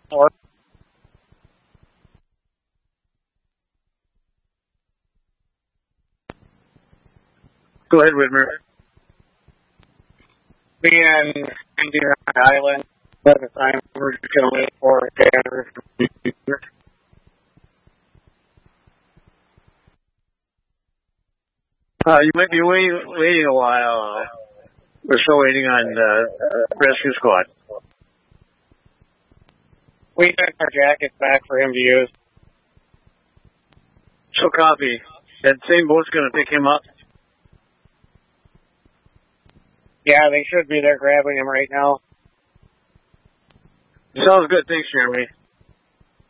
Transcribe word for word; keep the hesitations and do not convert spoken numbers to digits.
Or Go ahead, Whitmer. being Indian Island at the time, we're just going to wait for gather. Uh, you might be waiting, waiting a while. We're still waiting on uh, rescue squad. We sent our jackets back for him to use. So copy. That same boat's going to pick him up. Yeah, they should be there grabbing him right now. Sounds good. Thanks, Jeremy.